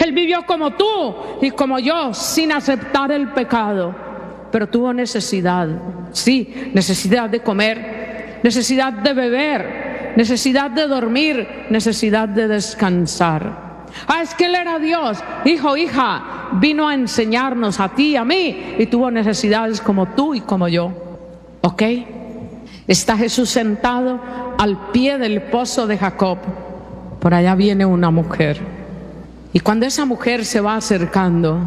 Él vivió como tú y como yo, sin aceptar el pecado, pero tuvo necesidad, sí, necesidad de comer, necesidad de beber, necesidad de dormir, necesidad de descansar. Es que Él era Dios. Hijo, hija, vino a enseñarnos a ti y a mí, y tuvo necesidades como tú y como yo. ¿Ok? Está Jesús sentado al pie del pozo de Jacob. Por allá viene una mujer, y cuando esa mujer se va acercando,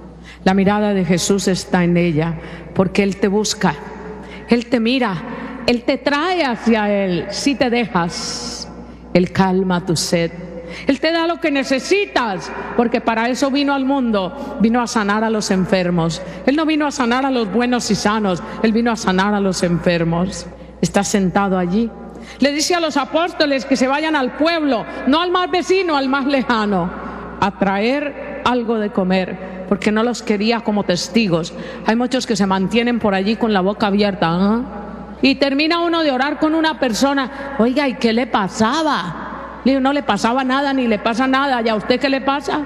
la mirada de Jesús está en ella, porque Él te busca, Él te mira, Él te trae hacia Él. Si te dejas, Él calma tu sed, Él te da lo que necesitas, porque para eso vino al mundo, vino a sanar a los enfermos. Él no vino a sanar a los buenos y sanos, Él vino a sanar a los enfermos. Está sentado allí. Le dice a los apóstoles que se vayan al pueblo, no al más vecino, al más lejano, a traer algo de comer, porque no los quería como testigos. Hay muchos que se mantienen por allí con la boca abierta, ¿eh? Y termina uno de orar con una persona. Oiga, ¿y qué le pasaba? Le digo, no le pasaba nada, ni le pasa nada. ¿Y a usted qué le pasa?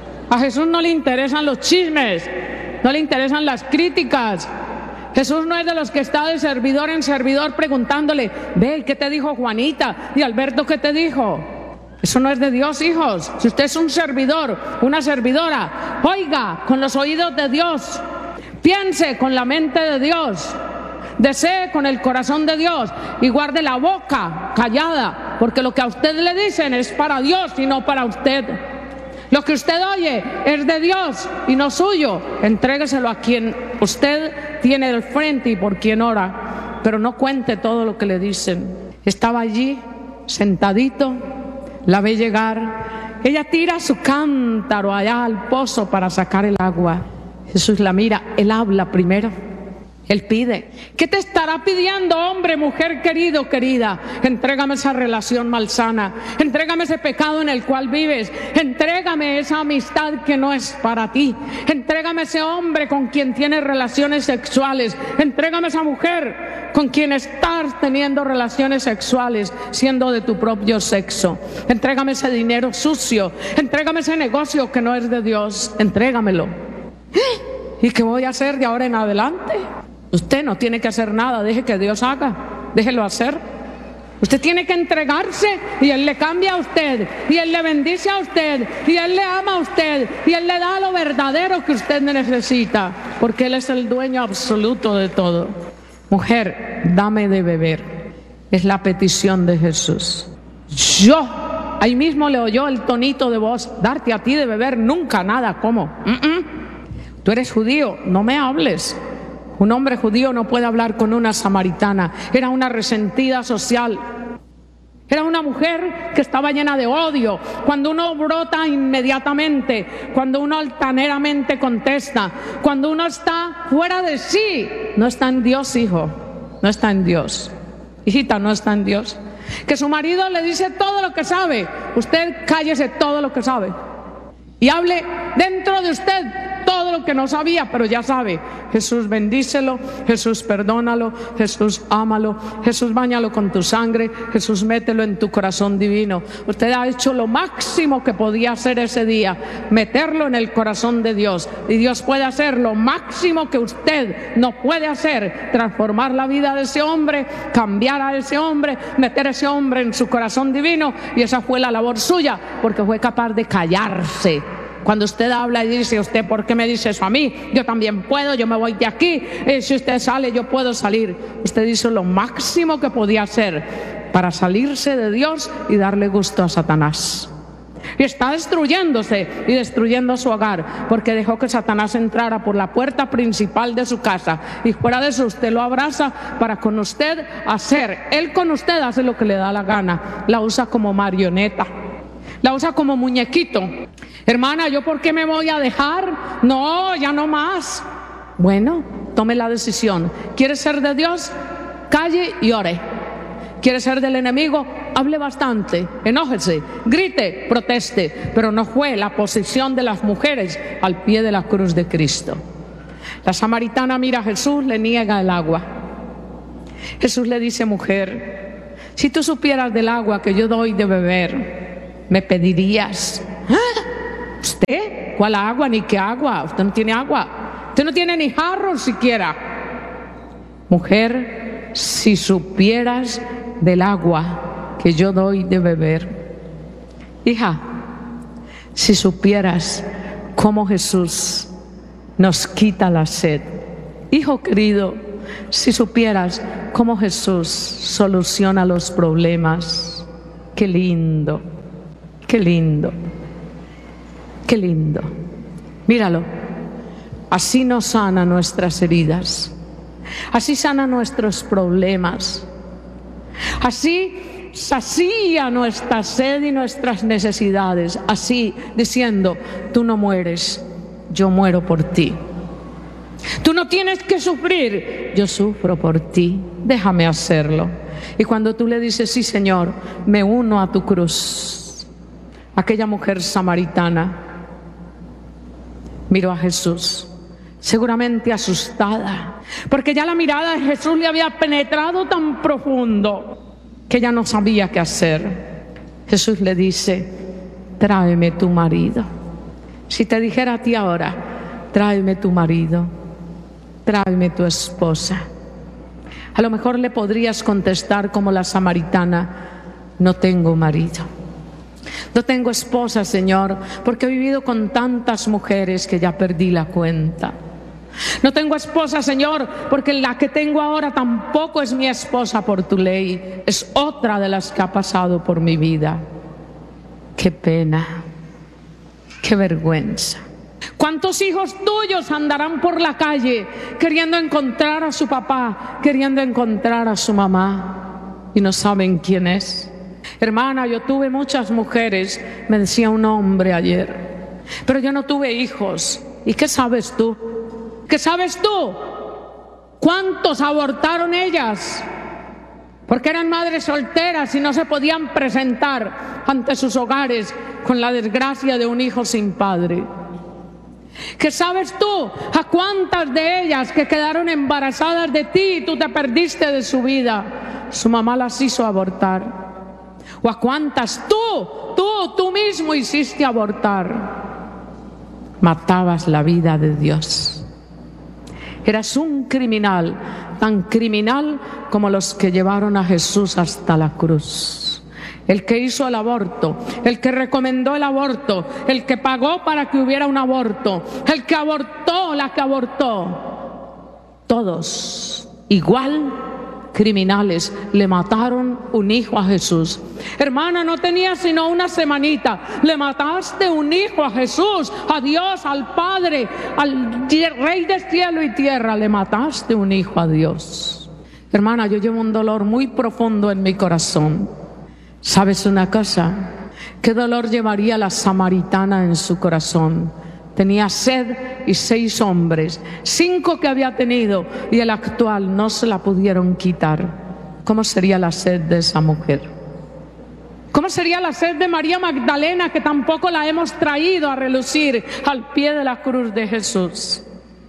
A Jesús no le interesan los chismes, no le interesan las críticas. Jesús no es de los que está de servidor en servidor preguntándole, ve, ¿qué te dijo Juanita? Y Alberto, ¿qué te dijo? Eso no es de Dios, hijos. Si usted es un servidor, una servidora, oiga con los oídos de Dios, piense con la mente de Dios, desee con el corazón de Dios y guarde la boca callada, porque lo que a usted le dicen es para Dios y no para usted. Lo que usted oye es de Dios y no suyo. Entrégueselo a quien usted tiene al frente y por quien ora, pero no cuente todo lo que le dicen. Estaba allí sentadito, la ve llegar, ella tira su cántaro allá al pozo para sacar el agua. Jesús la mira, Él habla primero, Él pide. ¿Qué te estará pidiendo, hombre, mujer, querido, querida? Entrégame esa relación malsana, entrégame ese pecado en el cual vives, entrégame esa amistad que no es para ti, entrégame ese hombre con quien tienes relaciones sexuales, entrégame esa mujer con quien estás teniendo relaciones sexuales siendo de tu propio sexo, entrégame ese dinero sucio, entrégame ese negocio que no es de Dios, entrégamelo. ¿Y qué voy a hacer de ahora en adelante? Usted no tiene que hacer nada, deje que Dios haga, déjelo hacer. Usted tiene que entregarse y Él le cambia a usted, y Él le bendice a usted, y Él le ama a usted, y Él le da lo verdadero que usted necesita, porque Él es el dueño absoluto de todo. Mujer, dame de beber, es la petición de Jesús. Yo, ahí mismo le oyó el tonito de voz, darte a ti de beber, nunca nada, ¿cómo? Tú eres judío, no me hables. Un hombre judío no puede hablar con una samaritana. Era una resentida social. Era una mujer que estaba llena de odio. Cuando uno brota inmediatamente, cuando uno altaneramente contesta, cuando uno está fuera de sí, no está en Dios, hijo, no está en Dios. Hijita, no está en Dios. Que su marido le dice todo lo que sabe, usted cállese todo lo que sabe y hable dentro de usted todo lo que no sabía, pero ya sabe. Jesús bendícelo, Jesús perdónalo, Jesús ámalo, Jesús báñalo con tu sangre, Jesús mételo en tu corazón divino. Usted ha hecho lo máximo que podía hacer ese día, meterlo en el corazón de Dios, y Dios puede hacer lo máximo que usted no puede hacer, transformar la vida de ese hombre, cambiar a ese hombre, meter a ese hombre en su corazón divino, y esa fue la labor suya, porque fue capaz de callarse. Cuando usted habla y dice, ¿usted por qué me dice eso a mí? Yo también puedo, yo me voy de aquí. Si usted sale, yo puedo salir. Usted hizo lo máximo que podía hacer para salirse de Dios y darle gusto a Satanás. Y está destruyéndose y destruyendo su hogar, porque dejó que Satanás entrara por la puerta principal de su casa, y fuera de eso usted lo abraza para con usted hacer. Él con usted hace lo que le da la gana. La usa como marioneta, la usa como muñequito. Hermana, ¿yo por qué me voy a dejar? No, ya no más. Bueno, tome la decisión. ¿Quiere ser de Dios? Calle y ore. ¿Quiere ser del enemigo? Hable bastante, enójese, grite, proteste. Pero no fue la posición de las mujeres al pie de la cruz de Cristo. La samaritana mira a Jesús, le niega el agua. Jesús le dice, mujer, si tú supieras del agua que yo doy de beber, me pedirías. ¿Ah? ¿Usted? ¿Cuál agua? Ni qué agua. Usted no tiene agua. Usted no tiene ni jarro siquiera. Mujer, si supieras del agua que yo doy de beber. Hija, si supieras cómo Jesús nos quita la sed. Hijo querido, si supieras cómo Jesús soluciona los problemas. Qué lindo, qué lindo, qué lindo. Míralo, así nos sana nuestras heridas, así sana nuestros problemas, así sacía nuestra sed y nuestras necesidades, así diciendo, tú no mueres, yo muero por ti. Tú no tienes que sufrir, yo sufro por ti, déjame hacerlo. Y cuando tú le dices, sí Señor, me uno a tu cruz. Aquella mujer samaritana miró a Jesús, seguramente asustada, porque ya la mirada de Jesús le había penetrado tan profundo que ella no sabía qué hacer. Jesús le dice, tráeme tu marido. Si te dijera a ti ahora, tráeme tu marido, tráeme tu esposa, a lo mejor le podrías contestar como la samaritana, no tengo marido, no tengo esposa, Señor, porque he vivido con tantas mujeres que ya perdí la cuenta. No tengo esposa, Señor, porque la que tengo ahora tampoco es mi esposa por tu ley, es otra de las que ha pasado por mi vida. Qué pena, qué vergüenza. ¿Cuántos hijos tuyos andarán por la calle queriendo encontrar a su papá, queriendo encontrar a su mamá y no saben quién es? Hermana, yo tuve muchas mujeres, me decía un hombre ayer, pero yo no tuve hijos. ¿Y qué sabes tú? ¿Qué sabes tú? ¿Cuántos abortaron ellas? Porque eran madres solteras y no se podían presentar ante sus hogares con la desgracia de un hijo sin padre. ¿Qué sabes tú? ¿A cuántas de ellas que quedaron embarazadas de ti y tú te perdiste de su vida, su mamá las hizo abortar? ¿O a cuántas tú mismo hiciste abortar? Matabas la vida de Dios. Eras un criminal, tan criminal como los que llevaron a Jesús hasta la cruz. El que hizo el aborto, el que recomendó el aborto, el que pagó para que hubiera un aborto, el que abortó, la que abortó. Todos igual criminales, le mataron un hijo a Jesús. Hermana, no tenía sino una semanita, le mataste un hijo a Jesús, a Dios, al Padre, al Rey de cielo y tierra, le mataste un hijo a Dios. Hermana, yo llevo un dolor muy profundo en mi corazón. ¿Sabes una cosa? ¿Qué dolor llevaría la samaritana en su corazón? Tenía sed y 6 hombres, 5 que había tenido y el actual no se la pudieron quitar. ¿Cómo sería la sed de esa mujer? ¿Cómo sería la sed de María Magdalena, que tampoco la hemos traído a relucir al pie de la cruz de Jesús?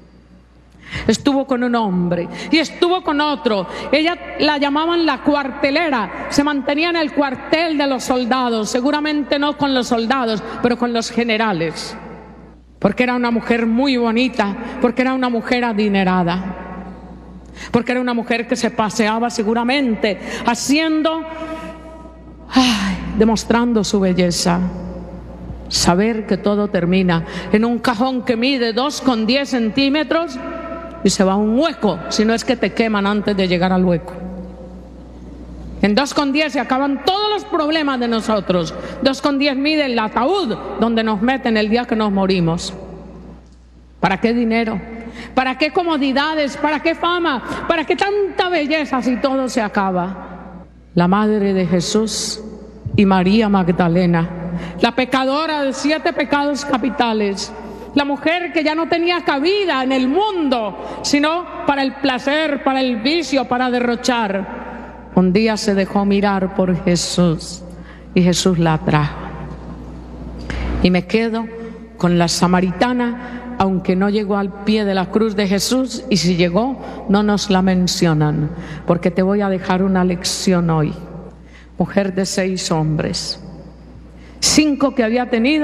Estuvo con un hombre y estuvo con otro. Ella la llamaban la cuartelera, se mantenía en el cuartel de los soldados, seguramente no con los soldados, pero con los generales, porque era una mujer muy bonita, porque era una mujer adinerada, porque era una mujer que se paseaba seguramente demostrando su belleza. Saber que todo termina en un cajón que mide 2,10 centímetros y se va a un hueco, si no es que te queman antes de llegar al hueco. En 2,10 se acaban todos los problemas de nosotros. 2,10 mide el ataúd donde nos meten el día que nos morimos. ¿Para qué dinero? ¿Para qué comodidades? ¿Para qué fama? ¿Para qué tanta belleza si todo se acaba? La madre de Jesús y María Magdalena, la pecadora de 7 pecados capitales, la mujer que ya no tenía cabida en el mundo, sino para el placer, para el vicio, para derrochar. Un día se dejó mirar por Jesús y Jesús la trajo. Y me quedo con la samaritana, aunque no llegó al pie de la cruz de Jesús, y si llegó, no nos la mencionan, porque te voy a dejar una lección hoy. Mujer de 6 hombres, 5 que había tenido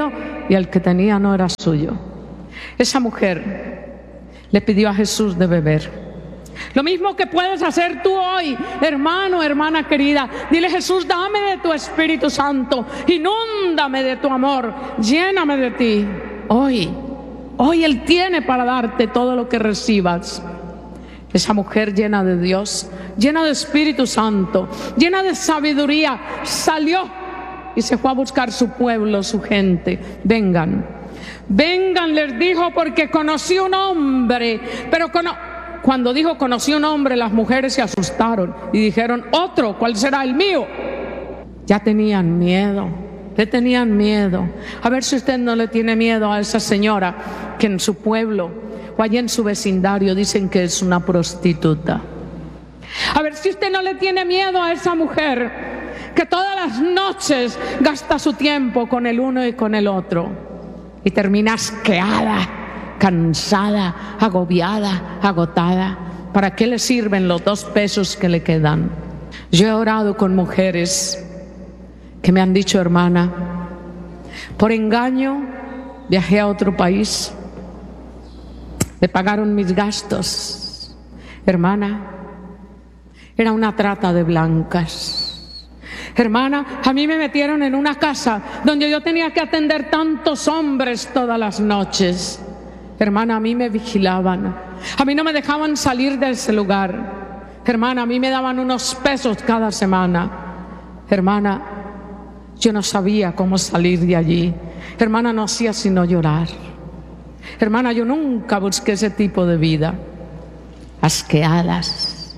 y el que tenía no era suyo. Esa mujer le pidió a Jesús de beber. Lo mismo que puedes hacer tú hoy, hermano, hermana querida. Dile: Jesús, dame de tu Espíritu Santo, inúndame de tu amor, lléname de ti. Hoy Él tiene para darte todo lo que recibas. Esa mujer llena de Dios, llena de Espíritu Santo, llena de sabiduría, salió y se fue a buscar su pueblo, su gente. Vengan, les dijo, porque conocí un hombre. Pero cuando dijo conocí un hombre, las mujeres se asustaron y dijeron: otro, ¿cuál será el mío? Ya tenían miedo, le tenían miedo. A ver si usted no le tiene miedo a esa señora que en su pueblo o allí en su vecindario dicen que es una prostituta. A ver si usted no le tiene miedo a esa mujer que todas las noches gasta su tiempo con el uno y con el otro y termina asqueada, cansada, agobiada, agotada. ¿Para qué le sirven los 2 pesos que le quedan? Yo he orado con mujeres que me han dicho: hermana, por engaño viajé a otro país, me pagaron mis gastos. Hermana, era una trata de blancas. Hermana, a mí me metieron en una casa donde yo tenía que atender tantos hombres todas las noches. Hermana, a mí me vigilaban, a mí no me dejaban salir de ese lugar. Hermana, a mí me daban unos pesos cada semana. Hermana, yo no sabía cómo salir de allí. Hermana, no hacía sino llorar. Hermana, yo nunca busqué ese tipo de vida. Asqueadas.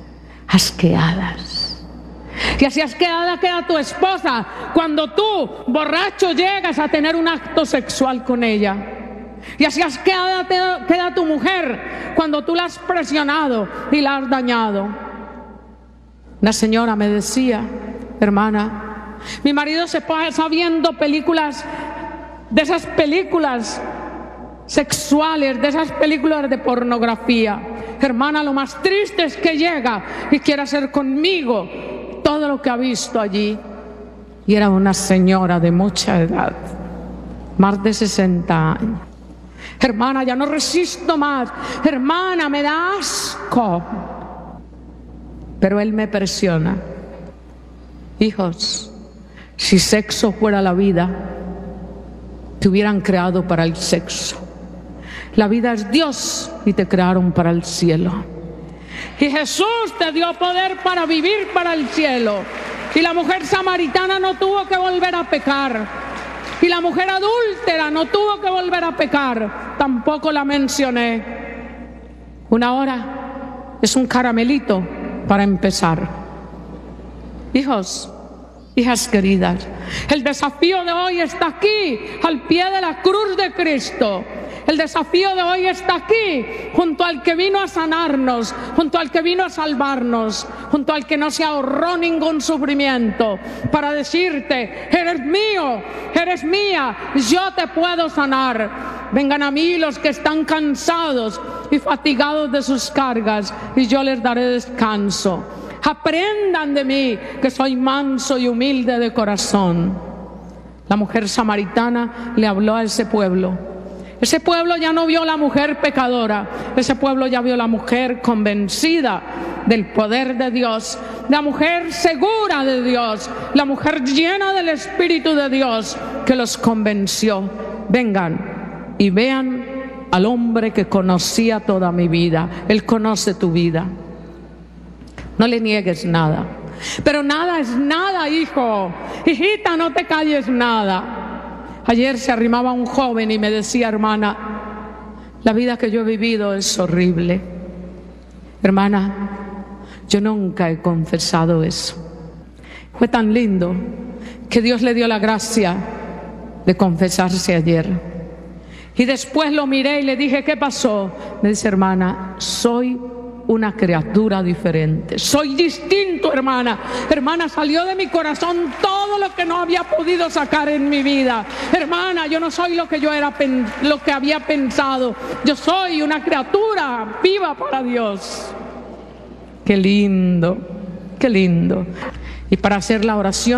Y así asqueada queda tu esposa cuando tú, borracho, llegas a tener un acto sexual con ella. Y así asqueada queda tu mujer cuando tú la has presionado y la has dañado. Una señora me decía: hermana, mi marido se pasa viendo películas, de esas películas sexuales, de esas películas de pornografía. Hermana, lo más triste es que llega y quiere hacer conmigo todo lo que ha visto allí. Y era una señora de mucha edad, más de 60 años. Hermana, ya no resisto más. Hermana, me da asco. Pero él me presiona. Hijos, si sexo fuera la vida, te hubieran creado para el sexo. La vida es Dios y te crearon para el cielo. Y Jesús te dio poder para vivir para el cielo. Y la mujer samaritana no tuvo que volver a pecar. Y la mujer adúltera no tuvo que volver a pecar. Tampoco la mencioné. 1 hora es un caramelito para empezar. Hijos, hijas queridas, el desafío de hoy está aquí, al pie de la cruz de Cristo. El desafío de hoy está aquí, junto al que vino a sanarnos, junto al que vino a salvarnos, junto al que no se ahorró ningún sufrimiento, para decirte: eres mío, eres mía, yo te puedo sanar. Vengan a mí los que están cansados y fatigados de sus cargas, y yo les daré descanso. Aprendan de mí, que soy manso y humilde de corazón. La mujer samaritana le habló a ese pueblo. Ese pueblo ya no vio la mujer pecadora, ese pueblo ya vio la mujer convencida del poder de Dios, la mujer segura de Dios, la mujer llena del Espíritu de Dios, que los convenció. Vengan y vean al hombre que conocía toda mi vida. Él conoce tu vida. No le niegues nada, pero nada es nada, hijo. Hijita, no te calles nada. Ayer se arrimaba un joven y me decía: hermana, la vida que yo he vivido es horrible. Hermana, yo nunca he confesado eso. Fue tan lindo que Dios le dio la gracia de confesarse ayer. Y después lo miré y le dije: ¿qué pasó? Me dice: hermana, soy una criatura diferente, soy distinto, hermana. Hermana, salió de mi corazón todo lo que no había podido sacar en mi vida. Hermana, yo no soy lo que yo era, lo que había pensado. Yo soy una criatura viva para Dios. Qué lindo, qué lindo. Y para hacer la oración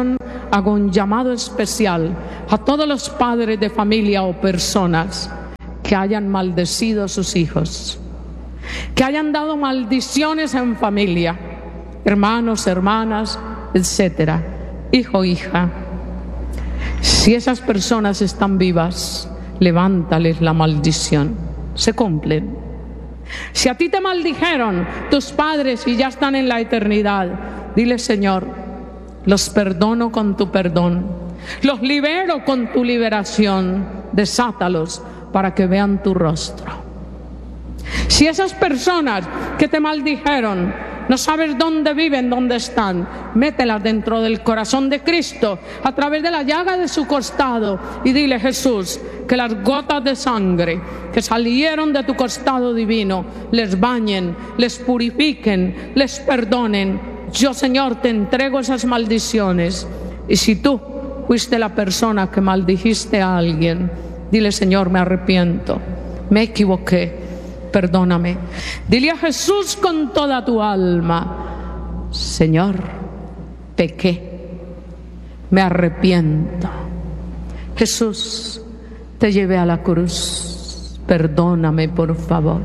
hago un llamado especial a todos los padres de familia o personas que hayan maldecido a sus hijos, que hayan dado maldiciones en familia, hermanos, hermanas, etcétera, hijo, hija. Si esas personas están vivas, levántales la maldición, se cumplen. Si a ti te maldijeron tus padres y ya están en la eternidad, dile: Señor, los perdono con tu perdón, los libero con tu liberación, desátalos para que vean tu rostro. Si esas personas que te maldijeron, no sabes dónde viven, dónde están, mételas dentro del corazón de Cristo a través de la llaga de su costado y dile: Jesús, que las gotas de sangre que salieron de tu costado divino les bañen, les purifiquen, les perdonen. Yo, Señor, te entrego esas maldiciones. Y si tú fuiste la persona que maldijiste a alguien, dile: Señor, me arrepiento, me equivoqué, perdóname. Dile a Jesús con toda tu alma: Señor, pequé, me arrepiento. Jesús, te llevé a la cruz, perdóname por favor.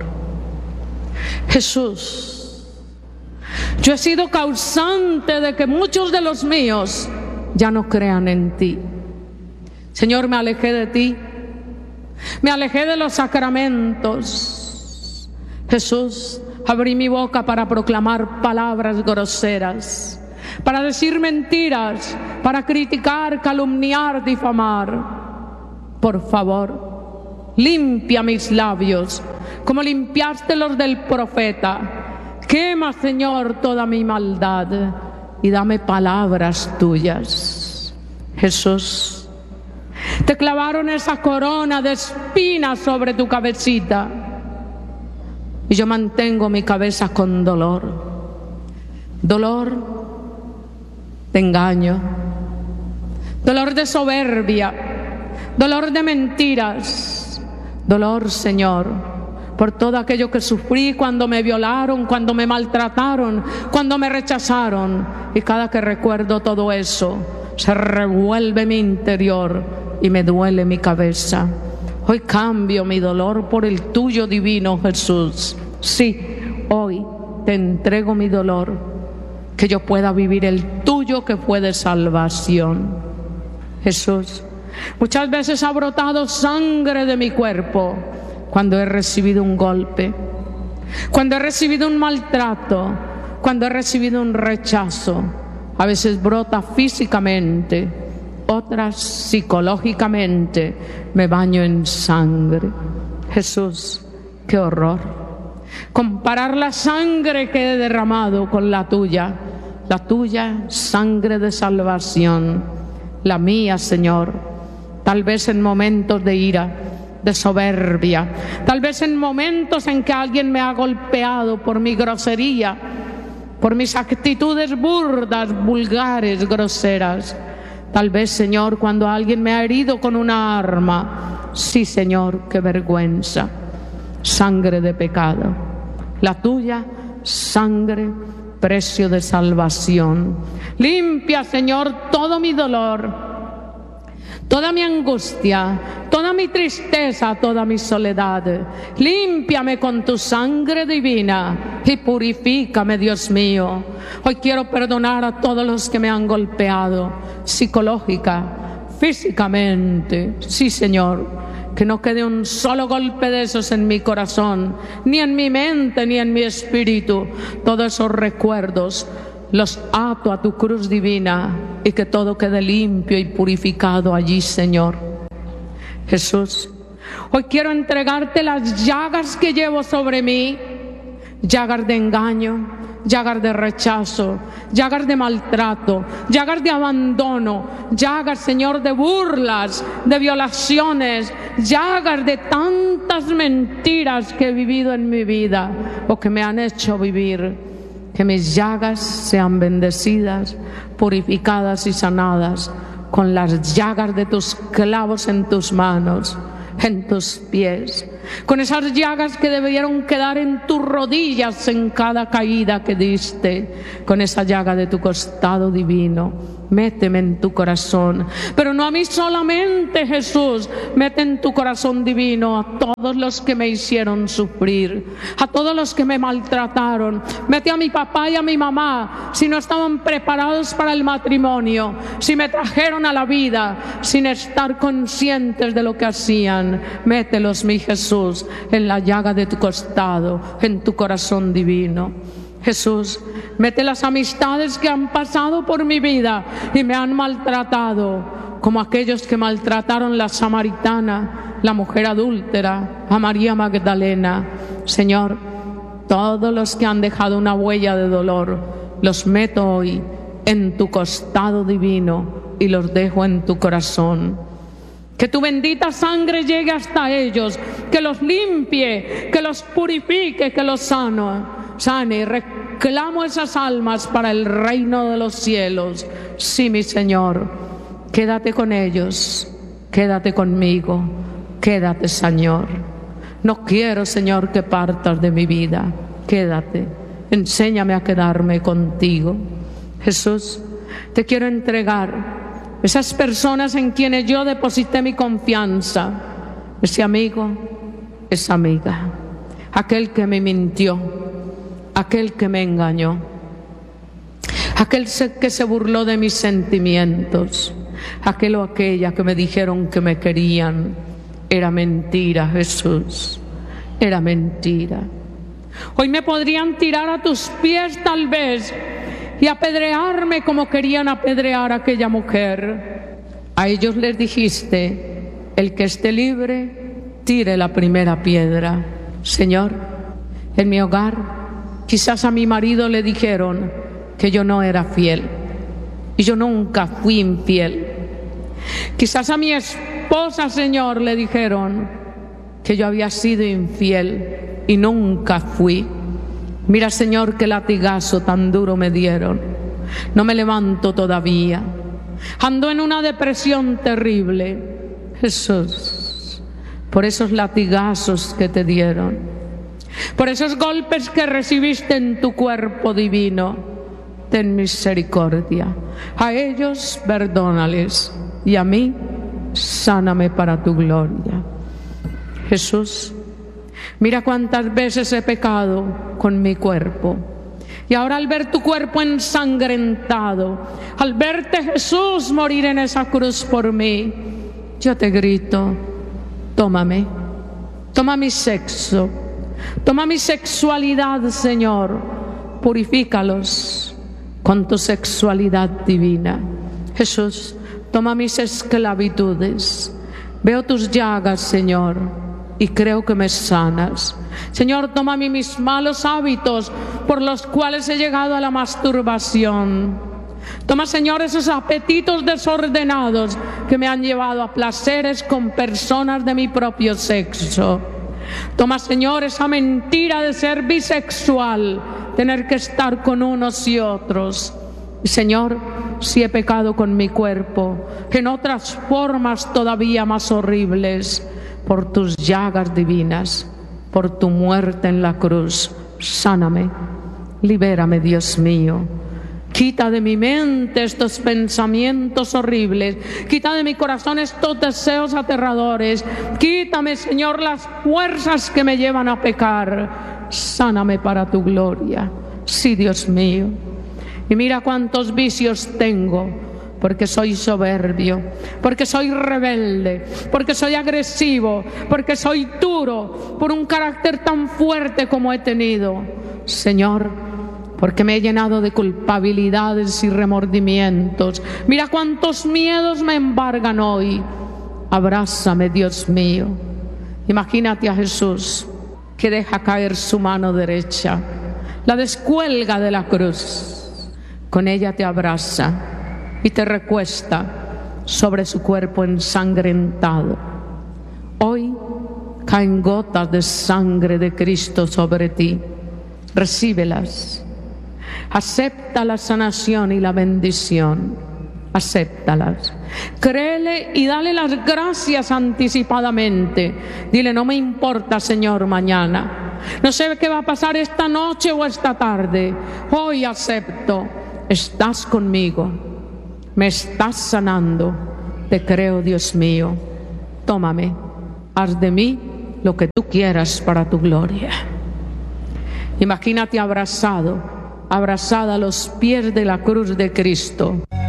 Jesús, yo he sido causante de que muchos de los míos ya no crean en ti. Señor, me alejé de ti, me alejé de los sacramentos. Jesús, abrí mi boca para proclamar palabras groseras, para decir mentiras, para criticar, calumniar, difamar. Por favor, limpia mis labios como limpiaste los del profeta. Quema, Señor, toda mi maldad y dame palabras tuyas. Jesús, te clavaron esa corona de espinas sobre tu cabecita y yo mantengo mi cabeza con dolor. Dolor de engaño, dolor de soberbia, dolor de mentiras, dolor, Señor, por todo aquello que sufrí cuando me violaron, cuando me maltrataron, cuando me rechazaron. Y cada que recuerdo todo eso, se revuelve mi interior y me duele mi cabeza. Hoy cambio mi dolor por el tuyo, divino Jesús. Sí, hoy te entrego mi dolor, que yo pueda vivir el tuyo que fue de salvación. Jesús, muchas veces ha brotado sangre de mi cuerpo cuando he recibido un golpe, cuando he recibido un maltrato, cuando he recibido un rechazo. A veces brota físicamente, otras psicológicamente. Me baño en sangre. Jesús, qué horror comparar la sangre que he derramado con la tuya sangre de salvación, la mía, Señor. Tal vez en momentos de ira, de soberbia, tal vez en momentos en que alguien me ha golpeado por mi grosería, por mis actitudes burdas, vulgares, groseras. Tal vez, Señor, cuando alguien me ha herido con una arma. Sí, Señor, qué vergüenza. Sangre de pecado. La tuya, sangre, precio de salvación. Limpia, Señor, todo mi dolor, toda mi angustia, toda mi tristeza, toda mi soledad. Límpiame con tu sangre divina y purifícame, Dios mío. Hoy quiero perdonar a todos los que me han golpeado, psicológica, físicamente. Sí, Señor, que no quede un solo golpe de esos en mi corazón, ni en mi mente, ni en mi espíritu. Todos esos recuerdos los ato a tu cruz divina y que todo quede limpio y purificado allí, Señor. Jesús, hoy quiero entregarte las llagas que llevo sobre mí, llagas de engaño, llagas de rechazo, llagas de maltrato, llagas de abandono, llagas, Señor, de burlas, de violaciones, llagas de tantas mentiras que he vivido en mi vida o que me han hecho vivir. Que mis llagas sean bendecidas, purificadas y sanadas con las llagas de tus clavos en tus manos, en tus pies, con esas llagas que debieron quedar en tus rodillas en cada caída que diste, con esa llaga de tu costado divino. Méteme en tu corazón, pero no a mí solamente, Jesús. Mete en tu corazón divino a todos los que me hicieron sufrir, a todos los que me maltrataron. Mete a mi papá y a mi mamá si no estaban preparados para el matrimonio, si me trajeron a la vida sin estar conscientes de lo que hacían. Mételos, mi Jesús, en la llaga de tu costado, en tu corazón divino. Jesús, mete las amistades que han pasado por mi vida y me han maltratado, como aquellos que maltrataron la samaritana, la mujer adúltera, a María Magdalena. Señor, todos los que han dejado una huella de dolor, los meto hoy en tu costado divino y los dejo en tu corazón. Que tu bendita sangre llegue hasta ellos, que los limpie, que los purifique, que los sane. Y reclamo esas almas para el reino de los cielos. Sí, mi Señor, quédate con ellos, quédate conmigo, quédate, Señor. No quiero, Señor, que partas de mi vida. Quédate, enséñame a quedarme contigo. Jesús, te quiero entregar esas personas en quienes yo deposité mi confianza, ese amigo, esa amiga, aquel que me mintió, aquel que me engañó, aquel que se burló de mis sentimientos, aquel o aquella que me dijeron que me querían. Era mentira, Jesús, era mentira. Hoy me podrían tirar a tus pies tal vez y apedrearme como querían apedrear a aquella mujer. A ellos les dijiste: el que esté libre, tire la primera piedra. Señor, en mi hogar, quizás a mi marido le dijeron que yo no era fiel, y yo nunca fui infiel. Quizás a mi esposa, Señor, le dijeron que yo había sido infiel, y nunca fui. Mira, Señor, qué latigazo tan duro me dieron. No me levanto todavía. Ando en una depresión terrible. Jesús, por esos latigazos que te dieron, por esos golpes que recibiste en tu cuerpo divino, ten misericordia. A ellos perdónales, y a mí sáname para tu gloria. Jesús, mira cuántas veces he pecado con mi cuerpo. Y ahora, al ver tu cuerpo ensangrentado, al verte, Jesús, morir en esa cruz por mí, yo te grito: tómame, toma mi sexo, toma mi sexualidad, Señor, purifícalos con tu sexualidad divina. Jesús, toma mis esclavitudes. Veo tus llagas, Señor, y creo que me sanas. Señor, toma mis malos hábitos por los cuales he llegado a la masturbación. Toma, Señor, esos apetitos desordenados que me han llevado a placeres con personas de mi propio sexo. Toma, Señor, esa mentira de ser bisexual, tener que estar con unos y otros. Y, Señor, si he pecado con mi cuerpo en otras formas todavía más horribles, por tus llagas divinas, por tu muerte en la cruz, sáname, libérame, Dios mío. Quita de mi mente estos pensamientos horribles, quita de mi corazón estos deseos aterradores. Quítame, Señor, las fuerzas que me llevan a pecar. Sáname para tu gloria. Sí, Dios mío. Y mira cuántos vicios tengo, porque soy soberbio, porque soy rebelde, porque soy agresivo, porque soy duro, por un carácter tan fuerte como he tenido. Señor, porque me he llenado de culpabilidades y remordimientos. Mira cuántos miedos me embargan hoy. Abrázame, Dios mío. Imagínate a Jesús, que deja caer su mano derecha, la descuelga de la cruz, con ella te abraza y te recuesta sobre su cuerpo ensangrentado. Hoy caen gotas de sangre de Cristo sobre ti. Recíbelas. Acepta la sanación y la bendición. acéptalas. Créele y dale las gracias anticipadamente. Dile: no me importa, Señor, mañana. No sé qué va a pasar esta noche o esta tarde. Hoy acepto. Estás conmigo. Me estás sanando. Te creo, Dios mío. Tómame. Haz de mí lo que tú quieras para tu gloria. Imagínate abrazada a los pies de la cruz de Cristo.